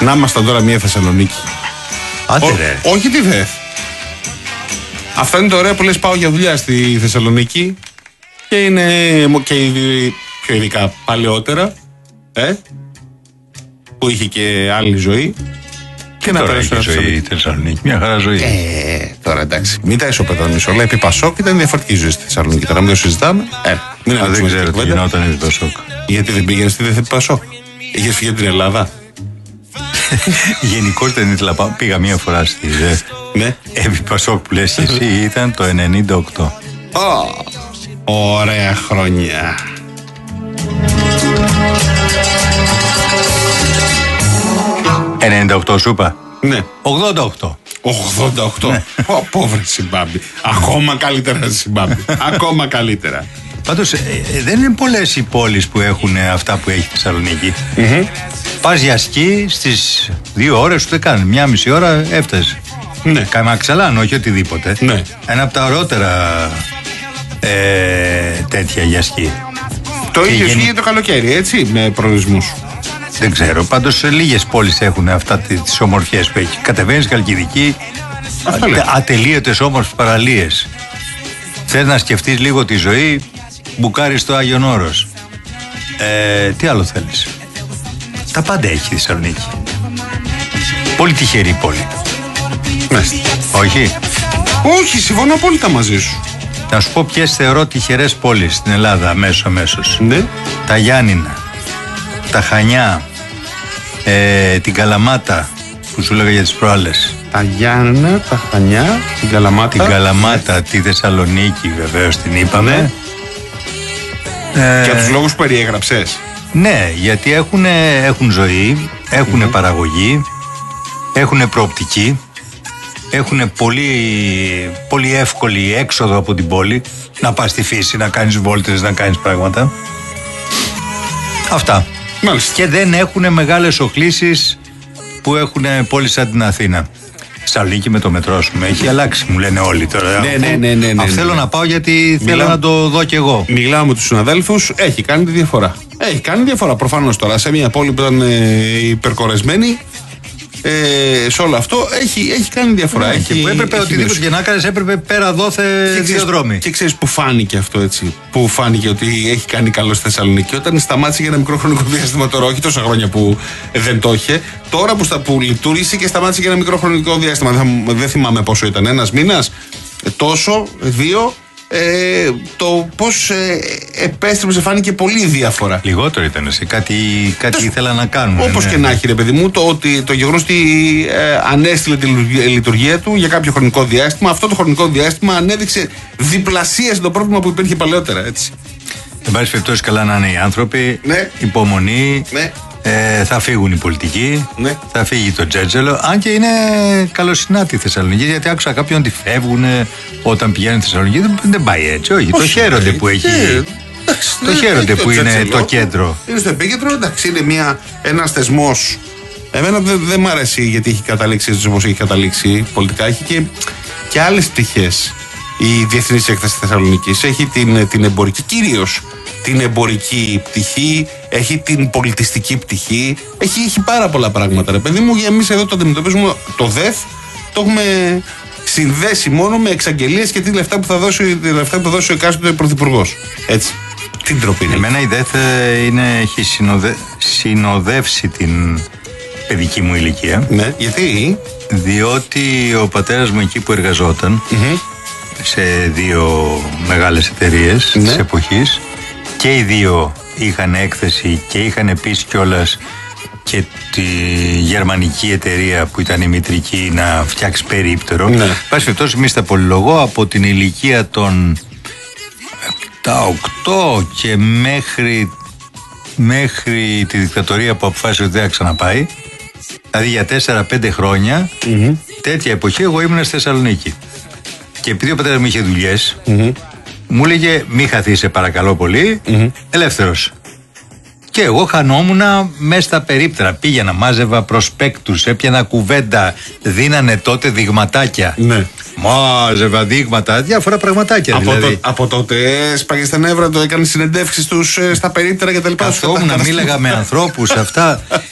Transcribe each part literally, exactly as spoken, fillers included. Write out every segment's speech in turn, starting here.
Να ήμασταν τώρα μια Θεσσαλονίκη. Άντε ρε. Όχι τη ΔΕΘ. Αυτό είναι το ωραίο που λες, πάω για δουλειά στη Θεσσαλονίκη και είναι και πιο ειδικά παλαιότερα, ε, που είχε και άλλη ζωή. Και, και να τώρα έχει ζωή η Θεσσαλονίκη. Μια χαρά ζωή. Ε, τώρα εντάξει. Μην τα ισοπεδώνεις όλα. Επί Πασόκ ήταν διαφορετική ζωή στη Θεσσαλονίκη. Τώρα μην το συζητάμε. Ε, μην Α, δεν ξέρω τι γινόταν επί Πασόκ. Γιατί δεν πήγαινε στη ΔΕΘ Πασόκ. Είχες φύγει από την Ελλάδα. Γενικότερα δεν ήθελα. Πήγα μία φορά στη ΔΕΘ. Ναι. Επί Πασόκ που λες εσύ ήταν το ενενήντα οκτώ. Oh, ωραία χρόνια. ενενήντα οκτώ σου είπα. Ναι. ογδόντα οκτώ. ογδόντα οκτώ. Ναι. Πω βρε Ζιμπάμπη. Ακόμα καλύτερα Ζιμπάμπη. Ακόμα καλύτερα. Πάντως ε, ε, δεν είναι πολλές οι πόλεις που έχουν αυτά που έχει η Θεσσαλονίκη. Mm-hmm. Πας για σκι στις δύο ώρες ούτε καν. Μια μισή ώρα έφτασε. Ναι. Καμαξαλάν, όχι οτιδήποτε. Ναι. Ένα από τα ωραιότερα ε, τέτοια για σκι. Το ίδιο ισχύει για το καλοκαίρι, έτσι, με προορισμούς. Δεν ξέρω. Πάντως λίγες πόλεις έχουν αυτά τις ομορφιές που έχει. Κατεβαίνεις Χαλκιδική, ατε, ατελείωτες όμορφες παραλίες. Θες να σκεφτείς λίγο τη ζωή, μπουκάρεις στο Άγιον Όρος. Ε, τι άλλο θέλεις? Τα πάντα έχει η Θεσσαλονίκη. Πολύ τυχερή πόλη. Μάλιστα. Όχι. Όχι, συμφωνώ απόλυτα μαζί σου. Να σου πω ποιες θεωρώ τυχερές πόλεις στην Ελλάδα αμέσως αμέσως. Ναι. Τα Γιάννηνα, τα Χανιά, ε, την Καλαμάτα που σου λέγα για τις προάλλες. Τα Γιάννηνα, τα Χανιά, την Καλαμάτα. Την Καλαμάτα, ναι. Τη Θεσσαλονίκη βεβαίως την είπαμε. Ναι. Ε, για τους λόγους που περιέγραψες. Ναι, γιατί έχουν, έχουν ζωή, έχουν mm-hmm. παραγωγή, έχουν προοπτική, έχουν πολύ, πολύ εύκολη έξοδο από την πόλη, να πας στη φύση, να κάνεις βόλτες, να κάνεις πράγματα. Αυτά. Μάλιστα. Και δεν έχουν μεγάλες οχλήσεις που έχουν πόλεις σαν την Αθήνα. Θεσσαλονίκη με το μετρό σου έχει αλλάξει, μου λένε όλοι τώρα. Ναι, ναι, ναι, ναι, ναι, ναι. Θέλω να πάω γιατί Μιλά... θέλω να το δω κι εγώ. Μιλάω με τους συναδέλφους, έχει κάνει τη διαφορά. Έχει κάνει διαφορά προφανώς τώρα σε μια πόλη που ήταν ε, υπερκορεσμένη. Ε, σε όλο αυτό έχει, έχει κάνει διαφορά. Ναι, έχει, και που έπρεπε οτιδήποτε και να κάνεις έπρεπε πέρα δόθε δύο δρόμοι. Και ξέρεις που φάνηκε αυτό έτσι? Που φάνηκε ότι έχει κάνει καλό στη Θεσσαλονίκη? Όταν σταμάτησε για ένα μικρό χρονικό διάστημα, τώρα όχι τόσα χρόνια που δεν το είχε, τώρα που, στα, που λειτουργήσε και σταμάτησε για ένα μικρό χρονικό διάστημα, δεν, δεν θυμάμαι πόσο ήταν, ένας μήνας, τόσο, δύο. Ε, το πώς ε, επέστρεψε φάνηκε πολύ διαφορά. Λιγότερο ήταν σε κάτι, κάτι ήθελα να κάνουν. Όπως ναι. και να έχει, ρε παιδί μου, το, ότι, το γεγονός ότι ε, ανέστηλε τη λειτουργία του για κάποιο χρονικό διάστημα, αυτό το χρονικό διάστημα ανέδειξε διπλασίασε το πρόβλημα που υπήρχε παλαιότερα, έτσι. Εν πάση περιπτώσει, καλά να είναι οι άνθρωποι, ναι. Υπομονή. Ναι. Ε, θα φύγουν οι πολιτικοί, ναι. Θα φύγει το Τζέτζελο. Αν και είναι καλοσυνάτη η Θεσσαλονίκη, γιατί άκουσα κάποιον ότι φεύγουν όταν πηγαίνουν στη Θεσσαλονίκη. Δεν, δεν πάει έτσι, όχι. όχι το χαίρονται ε, που έχει. Ε, εντάξει, το χαίρονται που το είναι Τζέτζελο, το κέντρο. Είναι στο επίκεντρο, εντάξει, είναι μια, ένας θεσμός. Εμένα δεν δε μ' αρέσει γιατί έχει καταλήξει έτσι όπως έχει καταλήξει πολιτικά. Έχει και, και άλλες πτυχές η Διεθνής Έκθεση Θεσσαλονίκης. Έχει την, την εμπορική κυρίως. Την εμπορική πτυχή, έχει την πολιτιστική πτυχή, έχει, έχει πάρα πολλά πράγματα. Ρε παιδί μου, εμείς εδώ το αντιμετωπίζουμε το ΔΕΘ, το έχουμε συνδέσει μόνο με εξαγγελίες και τι λεφτά που θα δώσει, τι λεφτά που θα δώσει ο εκάστοτε πρωθυπουργός. Έτσι. Τι ντροπή είναι. Εμένα η ΔΕΘ είναι, έχει συνοδε, συνοδεύσει την παιδική μου ηλικία. Ναι, γιατί? Διότι ο πατέρας μου εκεί που εργαζόταν, mm-hmm. σε δύο μεγάλες εταιρείες ναι. της εποχής, και οι δύο είχαν έκθεση και είχαν επίσης κιόλας και τη γερμανική εταιρεία που ήταν η μητρική να φτιάξει περίπτερο. Ναι. Πάση περιπτώσει, μη στα πολυλογώ, από την ηλικία των τα οκτώ και μέχρι, μέχρι τη δικτατορία που αποφάσισε ότι δεν θα ξαναπάει, δηλαδή για τέσσερα πέντε χρόνια, mm-hmm. τέτοια εποχή εγώ ήμουν στη Θεσσαλονίκη. Και επειδή ο πατέρας μου είχε δουλειές, mm-hmm. μου έλεγε μη χαθείς σε παρακαλώ πολύ, mm-hmm. ελεύθερος. Και εγώ χανόμουν μέσα στα περίπτερα. Πήγαινα, μάζευα προσπέκτους, έπιανα κουβέντα, δίνανε τότε δειγματάκια. Ναι. Μάζευα δείγματα, διάφορα πραγματάκια. Από, δηλαδή. το, από τότε σπάγε στα νεύρα, το έκανε συνεντεύξεις τους στα περίπτερα κτλ. Καθόμουν, μίλαγα με ανθρώπους αυτά.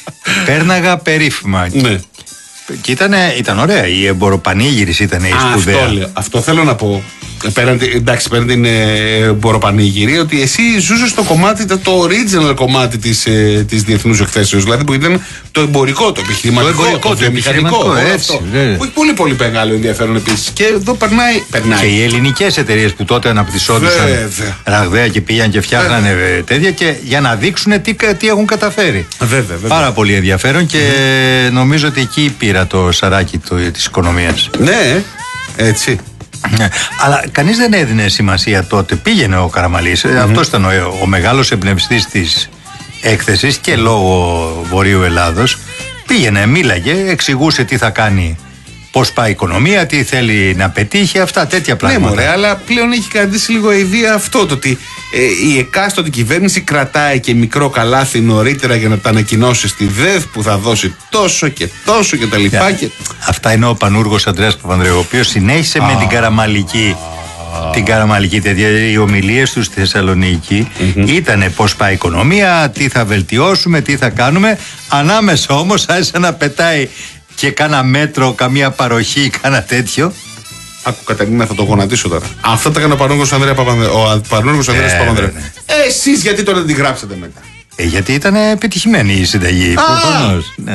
πέρναγα περίφημα. Ναι. Και ήταν, ήταν ωραία. Η εμποροπανήγυρης ήταν η σπουδαία. Αυτό, λέω, αυτό θέλω να πω. Πέραν, εντάξει, πέραν την εμποροπανήγυρη, ότι εσύ ζούσε στο κομμάτι, το original κομμάτι της, ε, της διεθνούς εκθέσεως. Δηλαδή που ήταν το εμπορικό, το επιχειρηματικό, το, εμπορικό, το, το επιχειρηματικό. Έτσι, αυτό, που έχει πολύ πολύ μεγάλο ενδιαφέρον επίσης. Και εδώ περνάει, περνάει. Και οι ελληνικές εταιρείες που τότε αναπτυσσόντουσαν ραγδαία και πήγαν και φτιάχνανε βέβαια. τέτοια και για να δείξουν τι, τι έχουν καταφέρει. Βέβαια, βέβαια. Πάρα πολύ ενδιαφέρον και mm. νομίζω ότι εκεί πήρα το σαράκι της οικονομίας. Ναι, έτσι. Ναι. Αλλά κανείς δεν έδινε σημασία τότε. Πήγαινε ο Καραμαλής. Mm-hmm. Αυτός ήταν ο, ο μεγάλος εμπνευστής της έκθεσης και λόγω Βορείου Ελλάδος. Πήγαινε, μίλαγε, εξηγούσε τι θα κάνει, πώς πάει η οικονομία, τι θέλει να πετύχει, αυτά τέτοια πράγματα. Ναι, μωρέ, αλλά πλέον έχει κρατήσει λίγο η ιδέα αυτό, το ότι ε, η εκάστοτε κυβέρνηση κρατάει και μικρό καλάθι νωρίτερα για να τα ανακοινώσει στη ΔΕΘ που θα δώσει τόσο και τόσο και τα λοιπά. Yeah. Και... Αυτά είναι ο πανούργος Ανδρέας Παπανδρέου, ο οποίος συνέχισε ah. με την Καραμαλική. Ah. Την Καραμαλική τέτοια. Οι ομιλίες του στη Θεσσαλονίκη mm-hmm. ήτανε πώς πάει η οικονομία, τι θα βελτιώσουμε, τι θα κάνουμε. Ανάμεσα όμως άρχισε να πετάει και κάνα μέτρο, καμία παροχή, κάνα τέτοιο. Άκου Κατερίνα, θα το γονατίσω τώρα. Αυτά τα έκανε ο Πανούργος Ανδρέας Παπανδρέου. Εσείς γιατί τώρα δεν τη γράψατε μετά? Ε, γιατί ήταν επιτυχημένη η συνταγή. Προφανώς. Ναι.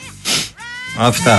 Αυτά.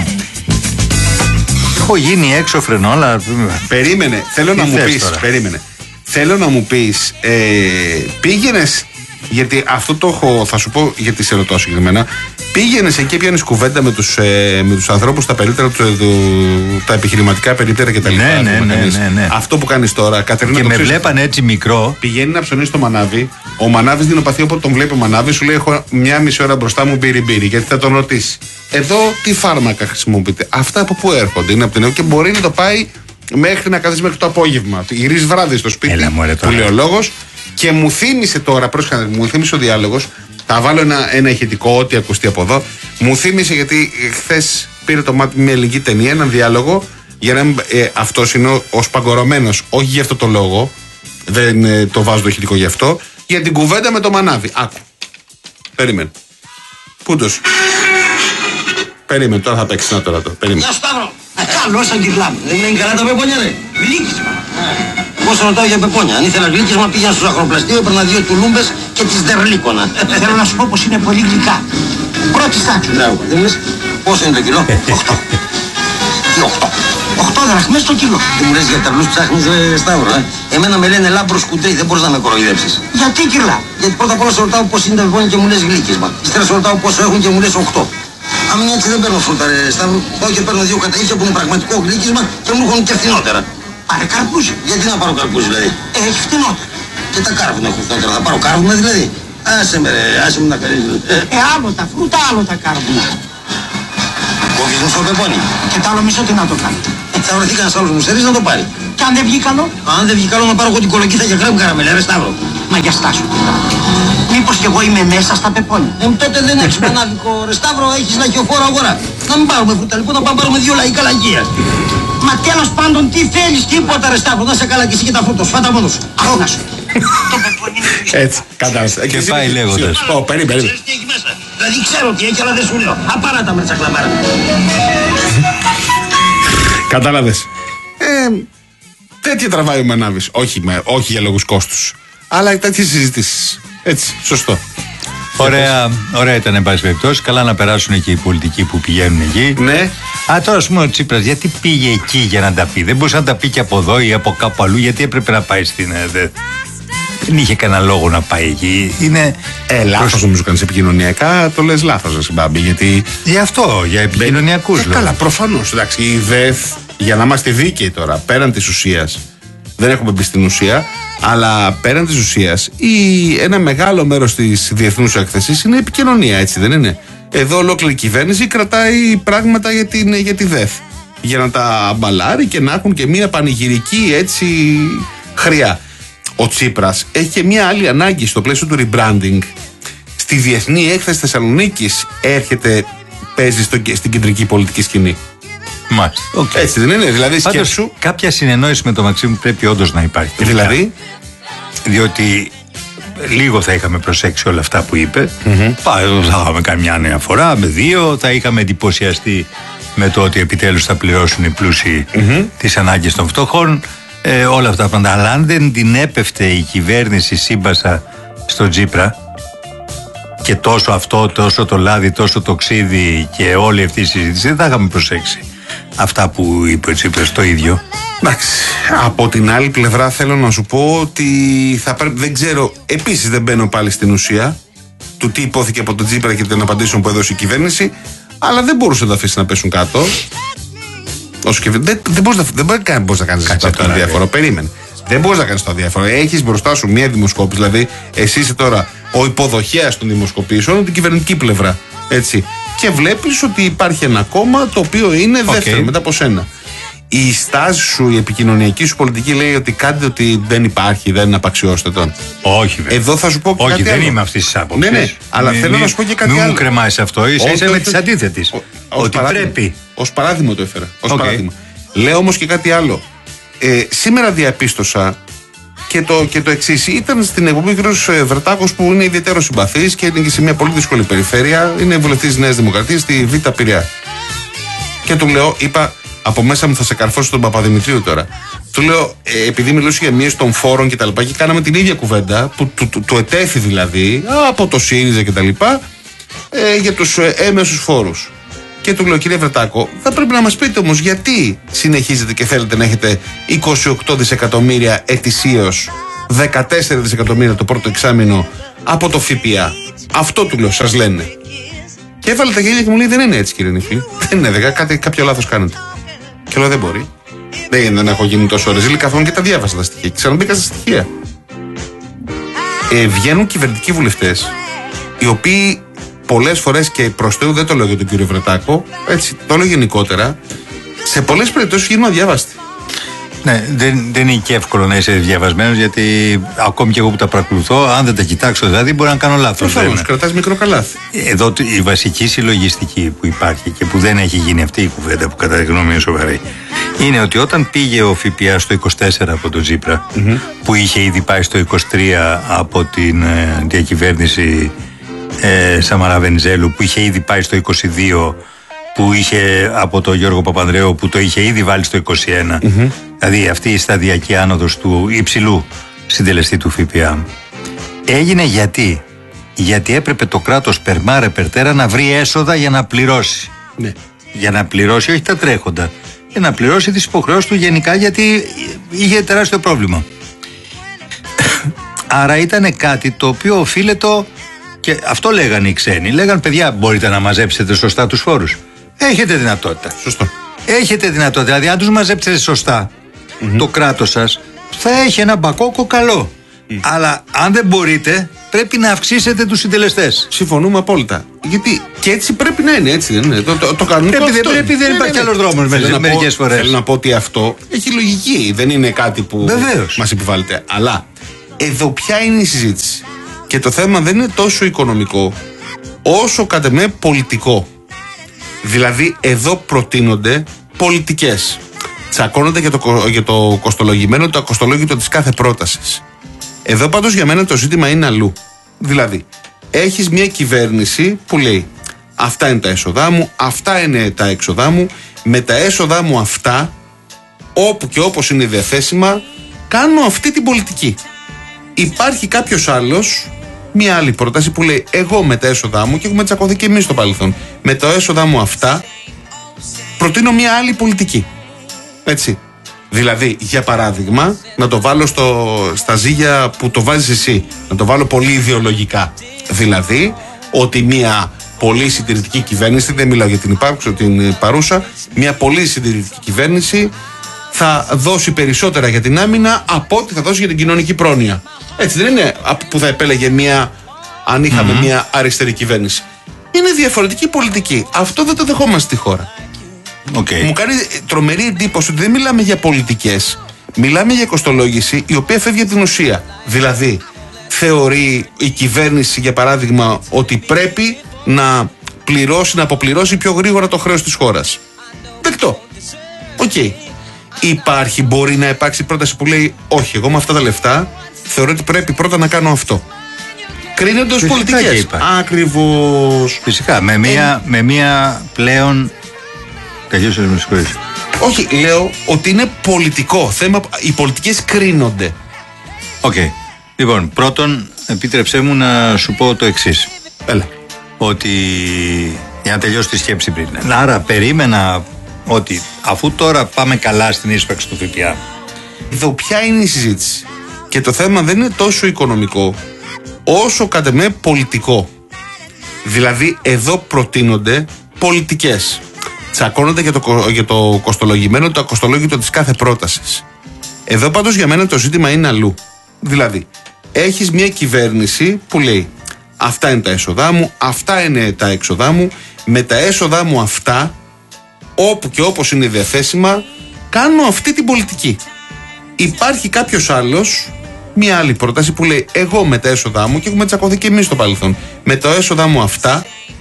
Έχω γίνει έξω φρενό, αλλά. Περίμενε, θέλω να μου πεις. Περίμενε. Θέλω να μου πεις, ε, πήγαινες. Γιατί αυτό το έχω, θα σου πω γιατί σε ρωτώ συγκεκριμένα. Πήγαινες εκεί, πιάνεις κουβέντα με τους, ε, με τους ανθρώπους τα περίπτερα, του, του, τα επιχειρηματικά περίπτερα κτλ. Ναι, ναι, ναι, ναι, ναι. Αυτό που κάνεις τώρα, Κατερίνα. Και με βλέπανε έτσι μικρό. Πηγαίνει να ψωνίσει το μανάβι. Ο μανάβης δεινοπαθεί, όποτε τον βλέπει ο μανάβης, σου λέει: έχω μια μισή ώρα μπροστά μου μπύρι μπύρι. Γιατί θα τον ρωτήσει. Εδώ τι φάρμακα χρησιμοποιείτε? Αυτά από πού έρχονται? Είναι από την και μπορεί να το πάει μέχρι να καθίσει μέχρι το απόγευμα. Γυρίζει βράδυ στο σπίτι. Έλα, μωρέ, που λέει ο λόγος. Και μου θύμισε τώρα, πρόσεχα, μου θύμισε ο διάλογος. Θα βάλω ένα, ένα ηχητικό, ό,τι ακουστεί από εδώ. Μου θύμισε γιατί χθες πήρε το μάτι μια ελληνική ταινία, έναν διάλογο. Για να ε, αυτός είναι ο, ο σπαγκορωμένος, όχι για αυτό το λόγο. Δεν ε, το βάζω το ηχητικό γι' αυτό. Για την κουβέντα με το μανάβι. Άκου. Περίμενε. Πούντος. Περίμενε, τώρα θα παίξει ένα τώρα. Περίμενε. Γεια Σταύρο. Καλώς αγγυρλάμε. Δεν είναι καλά τα πεπόνια, ρε. Γλύκισμα. Πώς ρωτάω για πεπόνια. Αν ήθελα γλύκισμα πήγαινα στο ζαχαροπλαστείο, έπαιρνα δύο τουλούμπες και τις δερλίκωνα. Θέλω να σου πω πως είναι πολύ γλυκά. Πρώτη τάξη. Μπράβο. Δεν λες πόσο είναι το κιλό? Οχτώ. Τι οχτώ? Οχτώ δραχμές το κιλό. Δεν μου λες για τερλούς ψάχνεις, ρε Σταύρο, ε. Εμένα με λένε λάμπρο σκουντρί, δεν μπορείς να με κοροϊδέψεις. Γιατί κιλά? Γιατί πρώτα απ' όλα σε ρωτάω πώς είναι τα πεπόνια και μου λες γλύκισμα. Ύστερα σε ρωτάω πόσο έχουν και μου λες οχτώ. Αν είναι έτσι δεν παίρνω φρούτα, ρε Σταύρο. Πάω και παίρνω δύο καταΐφια που είναι πραγματικό γλύκισμα και μου έρχονται και φθηνότερα. Πάρε καρπούζι. Γιατί να πάρω καρπούζι δηλαδή? Ε, έχει φτηνότερα. Και τα κάρβουνα έχουν φτηνότερα. Θα πάρω κάρβουνα δηλαδή? Άσε με ρε, άσε με να κάνεις. Ε, ε, άλλο τα φρούτα, άλλο τα κάρβουνα. Κόβεις μου στο πεπόνι. Και το άλλο μισό τι να το κάνω? Ε, θα βρεθεί κανένας άλλος μουστερής να το πάρει. Και αν δεν βγει καλό? Αν δεν βγει καλό να πάρω εγώ την κολοκύθα και κρέμ καραμέλα, ρε Σταύρο. Μα για στάσου. Μήπως κι εγώ είμαι μέσα στα πεπόνια? Ε, τότε δεν έχεις πανάδικο, ρε Σταύρο, έχεις λαχιοφόρο αγορά. Να μην πάρουμε φρούτα λοιπόν, να πάμε πάρουμε δύο λαϊκά λαγεία. Μα τέλος πάντων τι θέλεις, τίποτα ρε Σταύρο, να σε καλά και εσύ και τα φρούτα σου, φάτα μόνος σου. Αγώνα σου. Το πεπόνι είναι έτσι, κατάλαβα. Και πάει λέγοντας. Ω, περίμενε. Ξέρεις τι έχει μέσα? Δηλαδή ξέρω τι έχει, αλλά δεν σου λέω. Απαράτα με τσακλαμάρα. Κατάλαβες. Ε, τέτοια τραβάει ο Μανάβης. Όχι, όχι για λόγους κόστους. Αλλά τέτοιες συζητήσεις. Έτσι, σωστό. Ωραία, ωραία ήταν εν πάση περιπτώσει. Καλά να περάσουν και οι πολιτικοί που πηγαίνουν εκεί. Ναι. Α, τώρα α πούμε ο Τσίπρας, γιατί πήγε εκεί για να τα πει? Δεν μπορούσε να τα πει και από εδώ ή από κάπου αλλού? Γιατί έπρεπε να πάει στην ΕΔΕ? Δεν είχε κανένα λόγο να πάει εκεί. Είναι. Ε, λάθος προς... νομίζω κάνεις επικοινωνιακά, το λες λάθος, ρε Συμπάμπη. Γιατί. Γι' αυτό, για επικοινωνιακούς λόγους. Ε, καλά, προφανώς. Εντάξει, η ΔΕΘ, για να είμαστε δίκαιοι τώρα, πέραν της ουσίας. Δεν έχουμε μπει στην ουσία, αλλά πέραν της ουσίας, η, ένα μεγάλο μέρος της διεθνούς έκθεσης είναι επικοινωνία, έτσι δεν είναι? Εδώ ολόκληρη κυβέρνηση κρατάει πράγματα για, την, για τη ΔΕΘ. Για να τα μπαλάρει και να έχουν και μια πανηγυρική έτσι χρειά. Ο Τσίπρας έχει και μια άλλη ανάγκη στο πλαίσιο του rebranding. Στη Διεθνή Έκθεση Θεσσαλονίκης έρχεται, παίζει στο, στην κεντρική πολιτική σκηνή. Μάλιστα. Okay. Έτσι δεν είναι? Δηλαδή πάντως, σκέψου. Κάποια συνεννόηση με το Μαξίμου πρέπει όντως να υπάρχει. Δηλαδή. Διότι λίγο θα είχαμε προσέξει όλα αυτά που είπε. Mm-hmm. Θα είχαμε κάνει μια νέα φορά με δύο, θα είχαμε εντυπωσιαστεί με το ότι επιτέλους θα πληρώσουν οι πλούσιοι mm-hmm. τις ανάγκες των φτωχών. Ε, όλα αυτά τα πράγματα. Αλλά αν δεν την έπεφτε η κυβέρνηση σύμπασα στο Τσίπρα και τόσο αυτό, τόσο το λάδι, τόσο το ξύδι και όλη αυτή η συζήτηση, δεν θα είχαμε προσέξει αυτά που είπε ο Τσίπρας το ίδιο. Εντάξει. Από την άλλη πλευρά θέλω να σου πω ότι θα πρέπει, δεν ξέρω, επίσης δεν μπαίνω πάλι στην ουσία του τι υπόθηκε από τον Τσίπρα και των απαντήσεων που έδωσε η κυβέρνηση, αλλά δεν μπορούσε να τα αφήσει να πέσουν κάτω. Όσο και, δεν, δεν μπορείς να, δεν μπορείς να κάνεις αυτό το αδιάφορο. Περίμενε. Δεν μπορείς να κάνεις το αδιάφορο. Έχεις μπροστά σου μια δημοσκόπηση, δηλαδή εσύ είσαι τώρα ο υποδοχέας των δημοσκοπήσεων, την κυβερνητική πλευρά. Έτσι. Και βλέπεις ότι υπάρχει ένα κόμμα το οποίο είναι okay. δεύτερο μετά από σένα. Η στάση σου, η επικοινωνιακή σου πολιτική λέει ότι κάτι ότι δεν υπάρχει, δεν είναι απαξιώστερο. Όχι, βέβαια. Εδώ θα σου πω και όχι, κάτι δεν άλλο. είμαι αυτή τη άποψη. Ναι, ναι, αλλά μη, θέλω μη, να σου πω και κάτι μη άλλο. Μην μου κρεμάσει αυτό, είσαι, είσαι με τη αντίθετη. Ότι παράδειγμα, πρέπει. Ως παράδειγμα το έφερα. Ως okay. παράδειγμα. Λέω όμως και κάτι άλλο. Ε, σήμερα διαπίστωσα και το, και το εξής. Ήταν στην εκπομπή ο κ. Βρετάκος που είναι ιδιαίτερο συμπαθής και είναι και σε μια πολύ δύσκολη περιφέρεια. Είναι βουλευτής της Νέας Δημοκρατίας στη Β' Πειραιά. Και του λέω, είπα, από μέσα μου θα σε καρφώσω τον Παπαδημητρίου τώρα. Του λέω, ε, επειδή μιλούσε για μείωση των φόρων κτλ. Και, και κάναμε την ίδια κουβέντα, που του, του, του ετέθη δηλαδή, από το ΣΥΡΙΖΑ κτλ. Ε, για τους ε, έμεσους φόρους. Και του λέω, κύριε Βρετάκο, θα πρέπει να μας πείτε όμως γιατί συνεχίζετε και θέλετε να έχετε είκοσι οκτώ δισεκατομμύρια ετησίως, δεκατέσσερα δισεκατομμύρια το πρώτο εξάμηνο από το ΦΠΑ. Αυτό του λέω, σας λένε. Και έβαλε τα γέλια και μου λέει, δεν είναι έτσι κύριε Νιφλή. Δεν είναι, δεκα, κάτι, κάποιο λάθος κάνετε. Και λέω, δεν μπορεί. Δεν, δεν έχω γίνει τόσο ρεζίλη, καθόλου και τα διάβασα τα στοιχεία. Και ξαναμπήκα στα στοιχεία. Ε, βγαίνουν κυβερνητικοί βουλευτές, οι οποίοι πολλές φορές, και προς Θεού δεν το λέω για τον κύριο Βρετάκο, έτσι, το λέω γενικότερα, σε πολλές περιπτώσεις γίνουν αδιάβαστοι. Ναι, δεν, δεν είναι και εύκολο να είσαι διαβασμένος, γιατί ακόμη και εγώ που τα παρακολουθώ, αν δεν τα κοιτάξω δηλαδή, μπορεί να κάνω λάθος. Προφανώς, κρατάς μικρό καλάθι. Εδώ η βασική συλλογιστική που υπάρχει και που δεν έχει γίνει αυτή η κουβέντα, που κατά τη γνώμη μου είναι σοβαρή, είναι ότι όταν πήγε ο ΦΠΑ στο είκοσι τέσσερα από τον Τσίπρα, mm-hmm. που είχε ήδη πάει στο είκοσι τρία από την ε, διακυβέρνηση ε, Σαμαρά Βενιζέλου, που είχε ήδη πάει στο είκοσι δύο, που είχε από τον Γιώργο Παπανδρέου, που το είχε ήδη βάλει στο είκοσι ένα. Mm-hmm. Δηλαδή αυτή η σταδιακή άνοδος του υψηλού συντελεστή του ΦΠΑ. Έγινε γιατί? Γιατί έπρεπε το κράτος περμάρε περτέρα να βρει έσοδα για να πληρώσει. Ναι. Για να πληρώσει, όχι τα τρέχοντα, για να πληρώσει τις υποχρεώσεις του γενικά, γιατί είχε τεράστιο πρόβλημα. Άρα ήταν κάτι το οποίο οφείλεται, και αυτό λέγανε οι ξένοι. Λέγανε, παιδιά, μπορείτε να μαζέψετε σωστά τους φόρους? Έχετε δυνατότητα. Σωστό. Έχετε δυνατότητα. Δηλαδή, αν τους μαζέψετε σωστά, mm-hmm. το κράτος σας θα έχει ένα μπακόκο καλό. Mm. Αλλά αν δεν μπορείτε, πρέπει να αυξήσετε τους συντελεστές. Συμφωνούμε απόλυτα. Γιατί και έτσι πρέπει να είναι, έτσι δεν είναι? Το, το, το κανονικό πρέπει, αυτό. Πρέπει, δεν υπάρχει άλλος δρόμος μερικές φορές. Θέλω να πω ότι αυτό έχει λογική. Δεν είναι κάτι που Βεβαίως. μας επιβάλλεται. Αλλά εδώ ποια είναι η συζήτηση? Και το θέμα δεν είναι τόσο οικονομικό, όσο κατ' εμέ πολιτικό. Δηλαδή εδώ προτείνονται πολιτικές. Τσακώνονται για το, για το κοστολογημένο, το ακοστολόγητο της κάθε πρότασης. Εδώ πάντως για μένα το ζήτημα είναι αλλού. Δηλαδή, έχεις μια κυβέρνηση που λέει, αυτά είναι τα έσοδά μου, αυτά είναι τα έξοδά μου, με τα έσοδά μου αυτά, όπου και όπως είναι διαθέσιμα, κάνω αυτή την πολιτική. Υπάρχει κάποιος άλλος, μια άλλη πρόταση που λέει, εγώ με τα έσοδά μου, και έχουμε τσακωθεί και εμείς στο παρελθόν, με τα έσοδά μου αυτά, προτείνω μια άλλη πολιτική. Έτσι. Δηλαδή, για παράδειγμα, να το βάλω στο, στα ζύγια που το βάζεις εσύ, να το βάλω πολύ ιδεολογικά. Δηλαδή, ότι μια πολύ συντηρητική κυβέρνηση, δεν μιλάω για την υπάρχουσα, την παρούσα, μια πολύ συντηρητική κυβέρνηση θα δώσει περισσότερα για την άμυνα από ό,τι θα δώσει για την κοινωνική πρόνοια. Έτσι δεν είναι που θα επέλεγε μια, αν είχαμε mm-hmm. μια αριστερή κυβέρνηση. Είναι διαφορετική πολιτική. Αυτό δεν το δεχόμαστε στη χώρα. Okay. Μου κάνει τρομερή εντύπωση ότι δεν μιλάμε για πολιτικές. Μιλάμε για κοστολόγηση η οποία φεύγει από την ουσία. Δηλαδή, θεωρεί η κυβέρνηση, για παράδειγμα, ότι πρέπει να πληρώσει, να αποπληρώσει πιο γρήγορα το χρέος της χώρας. Δεκτό. Οκ. Okay. Υπάρχει, μπορεί να υπάρξει πρόταση που λέει, όχι, εγώ με αυτά τα λεφτά θεωρώ ότι πρέπει πρώτα να κάνω αυτό. Κρίνονται ως πολιτικές. Ακριβώς. Φυσικά. Με μία, ε... με μία πλέον. Τελείωσε, με συγχωρείς. Όχι, λέω ότι είναι πολιτικό θέμα. Οι πολιτικές κρίνονται. Οκ. Okay. Λοιπόν, πρώτον, επίτρεψέ μου να σου πω το εξής. Έλα. Ότι. Για να τελειώσει τη σκέψη πριν. Άρα, περίμενα ότι αφού τώρα πάμε καλά στην ίσπραξη του ΦΠΑ. Εδώ ποια είναι η συζήτηση. Και το θέμα δεν είναι τόσο οικονομικό, όσο κατ' εμέ πολιτικό. Δηλαδή, εδώ προτείνονται πολιτικές. Τσακώνονται για το, για το κοστολογημένο, το ακοστολόγητο της κάθε πρότασης. Εδώ πάντως για μένα το ζήτημα είναι αλλού. Δηλαδή, έχεις μια κυβέρνηση που λέει αυτά είναι τα έσοδά μου, αυτά είναι τα έξοδά μου, με τα έσοδά μου αυτά, όπου και όπως είναι διαθέσιμα, κάνω αυτή την πολιτική. Υπάρχει κάποιος άλλος, μια άλλη πρόταση που λέει εγώ με τα έσοδά μου, και έχουμε τσακωθεί και εμείς στο παρελθόν, με τα έσοδά μου αυτά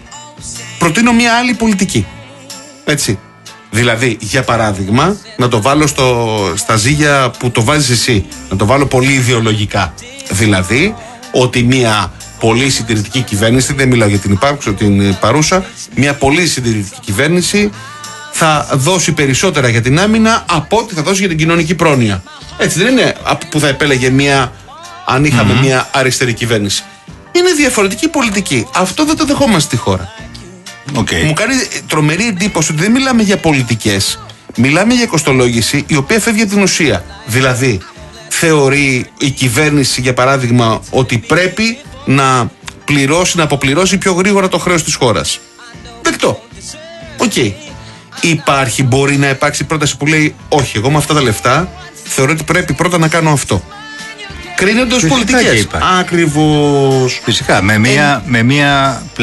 προτείνω μια άλλη πολιτική. Έτσι. Δηλαδή, για παράδειγμα, να το βάλω στο, στα ζύγια που το βάζεις εσύ, να το βάλω πολύ ιδεολογικά. Δηλαδή, ότι μια πολύ συντηρητική κυβέρνηση, δεν μιλάω για την υπάρχουσα, την παρούσα, μια πολύ συντηρητική κυβέρνηση θα δώσει περισσότερα για την άμυνα από ό,τι θα δώσει για την κοινωνική πρόνοια. Έτσι δεν είναι που θα επέλεγε μια, αν είχαμε mm-hmm. μια αριστερή κυβέρνηση. Είναι διαφορετική πολιτική. Αυτό δεν το δεχόμαστε στη χώρα. Okay. Μου κάνει τρομερή εντύπωση ότι δεν μιλάμε για πολιτικές. Μιλάμε για κοστολόγηση η οποία φεύγει από την ουσία. Δηλαδή, θεωρεί η κυβέρνηση, για παράδειγμα, ότι πρέπει να πληρώσει, να αποπληρώσει πιο γρήγορα το χρέος της χώρας. Δεκτό. Οκ. Okay. Υπάρχει, μπορεί να υπάρξει πρόταση που λέει όχι, εγώ με αυτά τα λεφτά θεωρώ ότι πρέπει πρώτα να κάνω αυτό. Κρίνονται ως πολιτικές. Ακριβώς. Φυσικά, με μία, ε... με μία